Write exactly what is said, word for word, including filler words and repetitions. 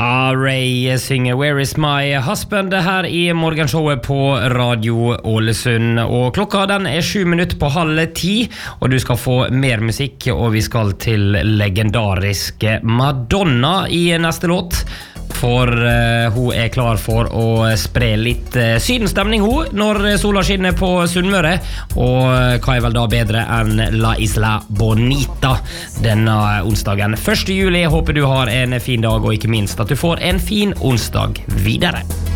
Ah, Ray synger Where is my husband her I morgenshowet på Radio Ålesund. Og klokka den er sju minutter på halv ti, og du skal få mer musikk, og vi skal til legendariske Madonna I neste låt. For uh, hun er klar for å spre litt uh, sydenstemning hun, når sola skinner på Sunnmøre. Og uh, hva er vel da bedre enn La Isla Bonita denne onsdagen første juli. Jeg håper du har en fin dag, og ikke minst at du får en fin onsdag videre.